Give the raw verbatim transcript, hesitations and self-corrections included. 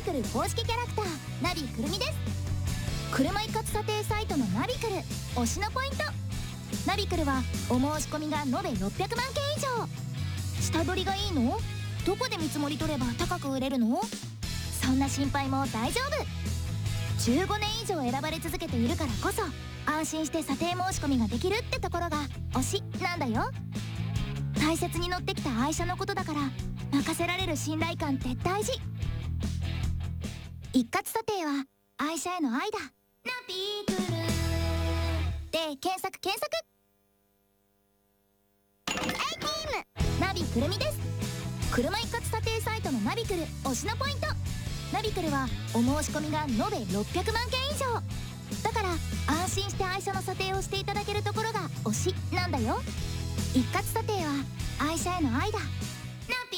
クル公式キャラクターナビくるみです。車一括査定サイトのナビクル推しのポイント。ナビクルはお申し込みが延べろっぴゃくまんけん以上。下取りがいいの？どこで見積もり取れば高く売れるの？そんな心配も大丈夫。じゅうごねん以上選ばれ続けているからこそ安心して査定申し込みができるってところが推しなんだよ。大切に乗ってきた愛車のことだから任せられる信頼感って大事。一括査定は愛車への愛だ。ナビクルで検索検索。 A チームナビくるみです。車一括査定サイトのナビクル推しのポイント。ナビクルはお申し込みが延べろっぴゃくまんけん以上だから安心して愛車の査定をしていただけるところが推しなんだよ。一括査定は愛車への愛だ。